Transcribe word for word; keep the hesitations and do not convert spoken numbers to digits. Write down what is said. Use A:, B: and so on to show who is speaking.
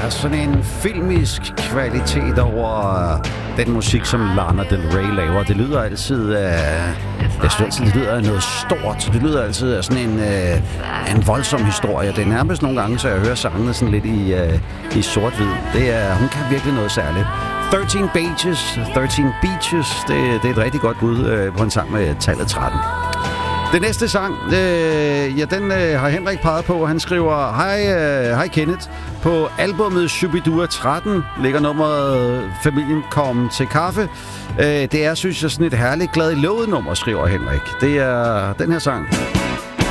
A: er sådan en filmisk kvalitet over den musik, som Lana Del Rey laver. Det lyder altid af... Det lyder altid det lyder af noget stort. Det lyder altid af sådan en, øh, en voldsom historie. Det er nærmest nogle gange, så jeg hører sangene sådan lidt i, øh, i sort-hvid. Det er, hun kan virkelig noget særligt. thirteen Beaches, thirteen Beaches, det, det er et rigtig godt bud øh, på en sang med tallet tretten. Den næste sang, øh, ja, den øh, har Henrik peget på. Han skriver, hej, øh, hej Kenneth. På albumet Shubidua tretten ligger nummeret Familien kom til kaffe. Øh, det er, synes jeg, sådan et herligt glad i låget nummer, skriver Henrik. Det er den her sang.